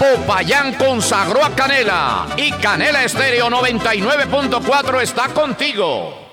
Popayán consagró a Canela y Canela Estéreo 99.4 está contigo.